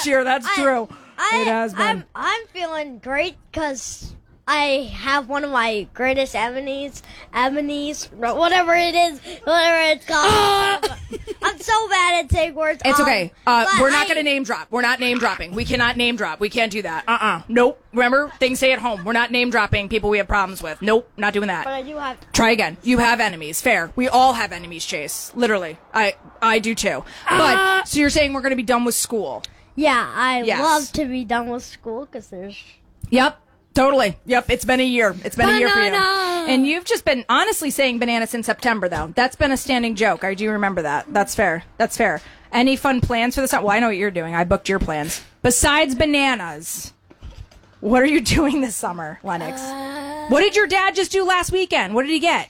year. That's true. It has been. I'm feeling great because I have one of my greatest enemies, whatever it's called. I'm so bad at saying words. It's okay. We're not going to name drop. We're not name dropping. We cannot name drop. We can't do that. Nope. Remember, things say at home. We're not name dropping people we have problems with. Nope, not doing that. But I do have. Try again. You have enemies. Fair. We all have enemies, Chase. Literally. I do too. But, so you're saying we're going to be done with school? Yeah, I Yes. love to be done with school because there's. Yep. Totally. Yep. It's been a year. It's been a year for you. And you've just been honestly saying banana since September, though. That's been a standing joke. I do remember that. That's fair. That's fair. Any fun plans for this? Well, I know what you're doing. I booked your plans. Besides bananas, what are you doing this summer, Lennox? What did your dad just do last weekend? What did he get?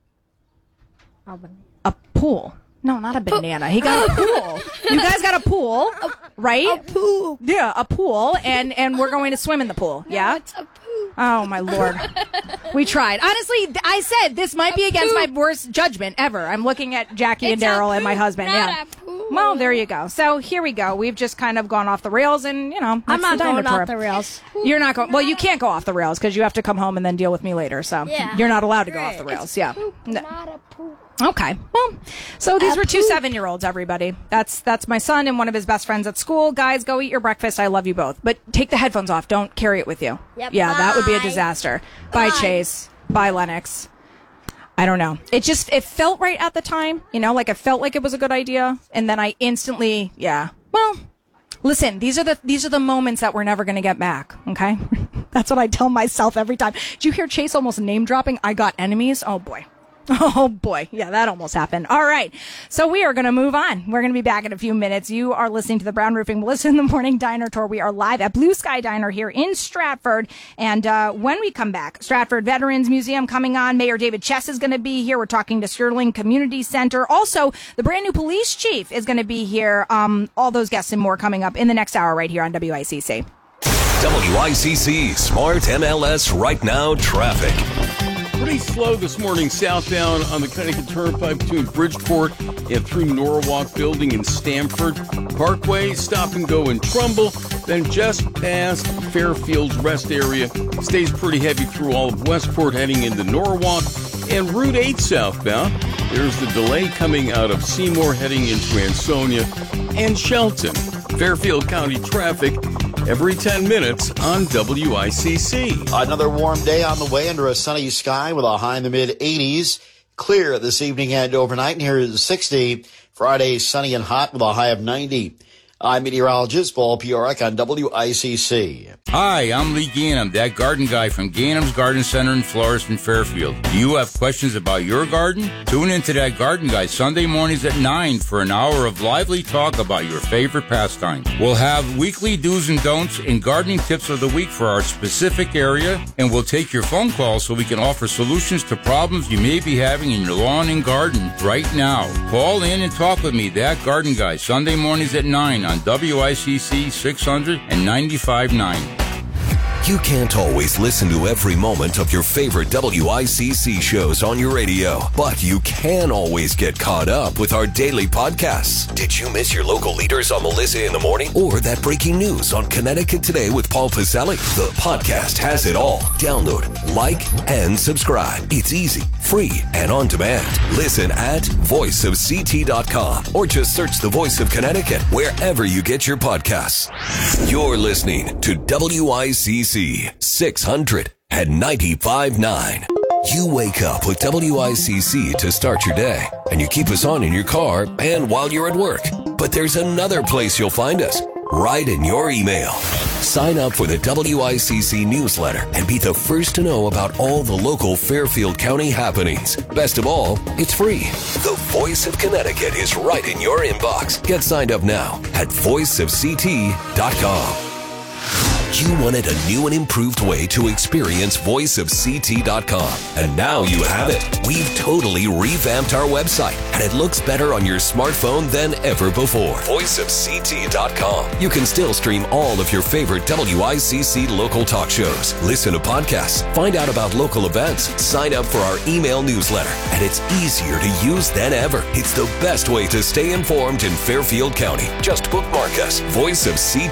A pool. No, not a banana. He got a pool. You guys got a pool, right? A pool. Yeah, a pool, and we're going to swim in the pool. Yeah? No, it's a pool. Oh, my Lord. We tried. Honestly, I said this might be against my worst judgment ever. I'm looking at Jackie and Daryl and my husband. Not a pool. Well, there you go. So here we go. We've just kind of gone off the rails, and, I'm not going off the rails. You're not going. Well, you can't go off the rails because you have to come home and then deal with me later. So you're not allowed to go off the rails. Yeah. Not a pool. Okay. Well, so these were two 7-year-olds, everybody. That's my son and one of his best friends at school. Guys, go eat your breakfast. I love you both. But take the headphones off. Don't carry it with you. Yep, yeah, that would be a bye. disaster. Bye, Chase. Bye, Lennox. I don't know. It felt right at the time, like it felt like it was a good idea. And then I instantly, well, listen, these are the moments that we're never going to get back. Okay. That's what I tell myself every time. Did you hear Chase almost name dropping? I got enemies. Oh boy. Oh, boy. Yeah, that almost happened. All right. So we are going to move on. We're going to be back in a few minutes. You are listening to the Brown Roofing Melissa in the Morning Diner Tour. We are live at Blue Sky Diner here in Stratford. And when we come back, Stratford Veterans Museum coming on. Mayor David Chess is going to be here. We're talking to Sterling Community Center. Also, the brand new police chief is going to be here. All those guests and more coming up in the next hour right here on WICC. WICC Smart MLS Right Now Traffic. Pretty slow this morning southbound on the Connecticut Turnpike between Bridgeport and through Norwalk Building in Stamford. Parkway, stop and go in Trumbull. Then just past Fairfield's rest area. Stays pretty heavy through all of Westport heading into Norwalk. And Route 8 southbound. There's the delay coming out of Seymour heading into Ansonia and Shelton. Fairfield County traffic every 10 minutes on WICC. Another warm day on the way under a sunny sky with a high in the mid-80s. Clear this evening and overnight, and here is 60. Friday, sunny and hot with a high of 90. I'm meteorologist Paul Piorek on WICC. Hi, I'm Lee Gainham, that garden guy from Gainham's Garden Center in Florist and Fairfield. Do you have questions about your garden? Tune into that garden guy Sunday mornings at 9 for an hour of lively talk about your favorite pastime. We'll have weekly do's and don'ts and gardening tips of the week for our specific area, and we'll take your phone calls so we can offer solutions to problems you may be having in your lawn and garden right now. Call in and talk with me, that garden guy, Sunday mornings at 9 on WICC 600 and 95.9. You can't always listen to every moment of your favorite WICC shows on your radio, but you can always get caught up with our daily podcasts. Did you miss your local leaders on Melissa in the Morning? Or that breaking news on Connecticut Today with Paul Pacelli? The podcast has it all. Download, like, and subscribe. It's easy, free, and on demand. Listen at voiceofct.com or just search the Voice of Connecticut wherever you get your podcasts. You're listening to WICC 600 and 95.9. You wake up with WICC to start your day, and you keep us on in your car and while you're at work. But there's another place you'll find us, right in your email. Sign up for the WICC newsletter and be the first to know about all the local Fairfield County happenings. Best of all, it's free. The Voice of Connecticut is right in your inbox. Get signed up now at voiceofct.com. You wanted a new and improved way to experience voiceofct.com, and now you have it. We've totally revamped our website, and it looks better on your smartphone than ever before. Voiceofct.com. You can still stream all of your favorite WICC local talk shows, listen to podcasts, find out about local events, sign up for our email newsletter, and it's easier to use than ever. It's the best way to stay informed in Fairfield County. Just bookmark us, voiceofct.com.